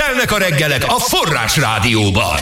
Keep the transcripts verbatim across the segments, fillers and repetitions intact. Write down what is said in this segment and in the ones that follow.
Telnek a reggelek a Forrás Rádióban.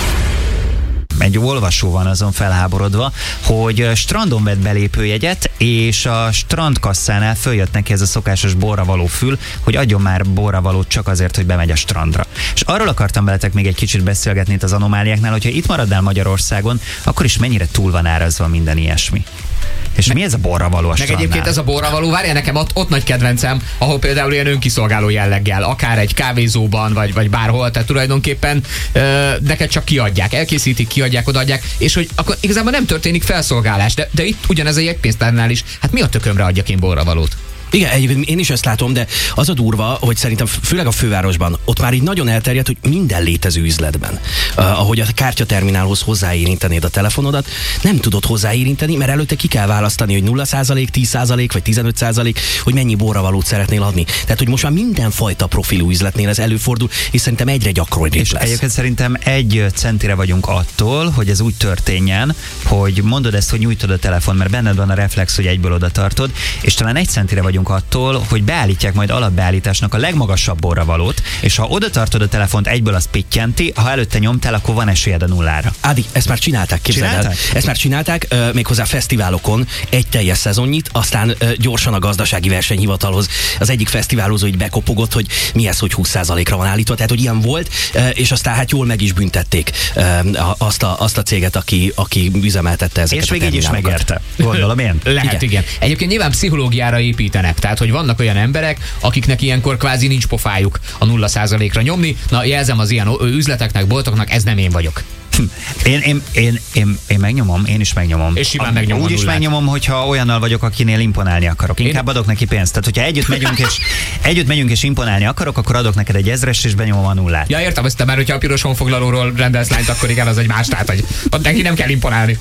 Egy olvasó van azon felháborodva, hogy strandon vett belépőjegyet, és a strandkasszánál följött neki ez a szokásos borravaló fül, hogy adjon már borravalót csak azért, hogy bemegy a strandra. És arról akartam veletek még egy kicsit beszélgetni itt az anomáliáknál, hogyha itt maradnál Magyarországon, akkor is mennyire túl van árazva minden ilyesmi. És meg, mi ez a borravaló a meg strandnál? Egyébként ez a borravaló, várjál, nekem ott, ott nagy kedvencem, ahol például ilyen önkiszolgáló jelleggel, akár egy kávézóban, vagy, vagy bárhol, tehát tulajdonképpen ö, neked csak kiadják, elkészítik, kiadják, odaadják, és hogy akkor igazából nem történik felszolgálás, de, de itt ugyanez a jegypénztárnál is, hát mi a tökömre adjak én borravalót? Igen, egyébként én is ezt látom, de az a durva, hogy szerintem főleg a fővárosban, ott már így nagyon elterjedt, hogy minden létező üzletben, uh, ahogy a kártyaterminálhoz hozzáérintenéd a telefonodat, nem tudod hozzáérinteni, mert előtte ki kell választani, hogy nulla százalék, tíz százalék vagy tizenöt százalék, hogy mennyi borravalót szeretnél adni. Tehát, hogy most már mindenfajta profilú üzletnél ez előfordul, és szerintem egyre gyakoribb lesz. És egyébként szerintem egy centire vagyunk attól, hogy ez úgy történjen, hogy mondod ezt, hogy nyújtod a telefon, mert benned van a reflex, hogy egyből oda tartod, és talán egy centire vagyunk attól, hogy beállítják majd alapbeállításnak a legmagasabb borravalót, és ha oda tartod a telefont, egyből az pittyenti, ha előtte nyomtál, akkor van esélyed a nullára. Ádi, ezt már csinálták, képzeld el. Ezt már csinálták, uh, méghozzá fesztiválokon egy teljes szezonnyit, aztán uh, gyorsan a gazdasági versenyhivatalhoz az egyik fesztiválozó így bekopogott, hogy mi ez, hogy húsz százalékra van állítva, tehát hogy ilyen volt, uh, és aztán hát jól meg is büntették uh, azt, a, azt a céget, aki, aki üzemeltette ezeket. És még így is megérte. Gondolom én. Lehet, igen. igen. Egyébként nyilván pszichológiára építenek. Tehát, hogy vannak olyan emberek, akiknek ilyenkor kvázi nincs pofájuk a nulla százalékra nyomni. Na, jelzem az ilyen üzleteknek, boltoknak, ez nem én vagyok. Én, én, én, én, én megnyomom, én is megnyomom. És simán megnyomom. Úgy is megnyomom, hogyha olyannal vagyok, akinél imponálni akarok. Inkább én... adok neki pénzt. Tehát, hogyha együtt megyünk, és, együtt megyünk és imponálni akarok, akkor adok neked egy ezres, és benyomom a nullát. Ja, értem, ezt már, hogyha a piros honfoglalóról rendelsz lányt, akkor igen, az egy más, tehát, hogy ott neki nem kell imponálni.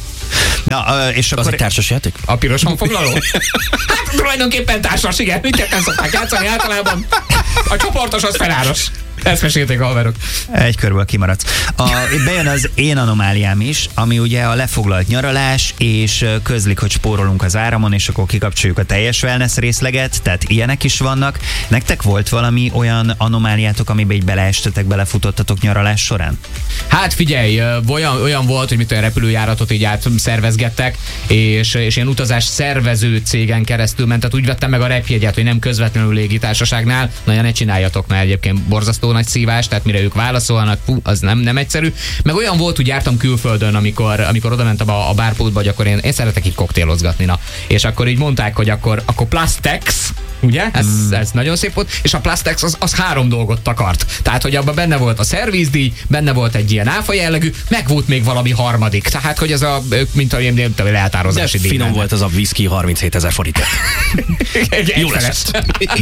Na, és akkor... Az egy társasjáték? A piros honfoglaló? Hát tulajdonképpen társas, igen. Mindjárt nem szokták játszani általában. A csoportos az feláros. Ezt mesélték a haverok. Egy körből kimaradsz. A, bejön az én anomáliám is, ami ugye a lefoglalt nyaralás, és közlik, hogy spórolunk az áramon, és akkor kikapcsoljuk a teljes wellness részleget, tehát ilyenek is vannak. Nektek volt valami olyan anomáliátok, amiben így beleestetek, belefutottatok nyaralás során? Hát figyelj, olyan, olyan volt, hogy mit olyan repülőjáratot így át szervezgettek, és, és ilyen utazás szervező cégen keresztül ment, tehát úgy vettem meg a repjegyet, hogy nem közvetlenül légitársaságnál, nagyon ne csináljatok, mert egyébként borzasztó nagy szívás, tehát mire ők válaszolnak, fú, az nem, nem egyszerű. Meg olyan volt, hogy jártam külföldön, amikor, amikor oda mentem a, a bárpultba, hogy akkor én, én szeretek így koktélozgatni, na. És akkor így mondták, hogy akkor, akkor Plastex, ugye? Ez, mm. ez nagyon szép volt, és a Plastex az, az három dolgot takart. Tehát, hogy abban benne volt a szervizdíj, benne volt egy ilyen áfa jellegű, meg volt még valami harmadik. Tehát, hogy ez a, mint a, mint a leeltározási díj. Finom volt az a whisky harminchét ezer forintért. Jó lesz.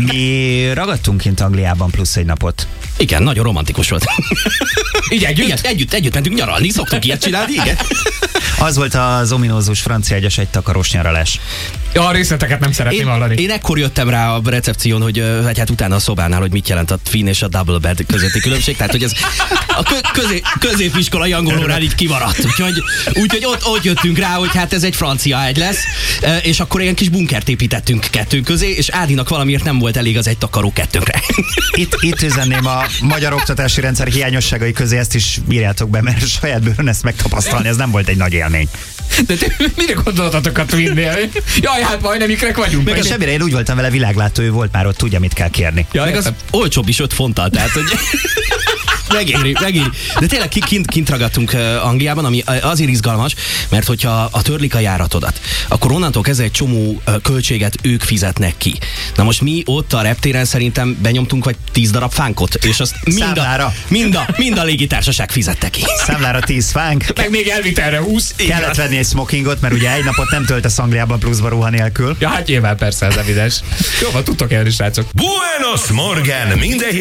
Mi ragadtunk kint Angliában plusz egy napot. Igen, nagyon romantikus volt. Így együtt? Igen, együtt, együtt mentünk nyaralni, szoktunk ilyet csinálni, igen. Az volt az ominózus francia egyes egy takaros nyaralás. Ja, a részleteket nem szeretném én, hallani. Én ekkor jöttem rá a recepción, hogy vagy hát utána a szobánál, hogy mit jelent a twin és a double bed közötti különbség. Tehát, hogy ez a közé, középiskolai angolórán így kimaradt. Úgyhogy, úgyhogy ott, ott jöttünk rá, hogy hát ez egy francia egy lesz. És akkor ilyen kis bunkert építettünk kettőnk közé, és Ádinak valamiért nem volt elég az egy takaró kettőnkre. Itt, itt üzenném a magyar oktatási rendszer hiányosságai közé, ezt is írjátok be, mert saját bőrön ezt megtapasztalni, ez nem volt egy nagy élmény. De te mire gondoltatok a Twinnél? Jaj, hát majdnem ikrek vagyunk. Meg a semmire, én úgy voltam vele világlátó, ő volt már ott, tudja, mit kell kérni. Ja, meg az olcsóbb is öt fonttal, tehát hogy... Megéri, megéri. De tényleg kint, kint ragadtunk Angliában, ami azért izgalmas, mert hogyha a törlik a járatodat, akkor onnantól kezdve egy csomó költséget ők fizetnek ki. Na most mi ott a reptéren szerintem benyomtunk vagy tíz darab fánkot, és azt mind a, mind, a, mind a légitársaság fizette ki. Számlára tíz fánk. Meg még elvitelre húsz. Kellett venni egy smokingot, mert ugye egy napot nem töltesz Angliában pluszba ruha nélkül. Ja, hát nyilván persze, ez evidens. Jó, van, tudtok élni, srácok. Buenos Morgen, minden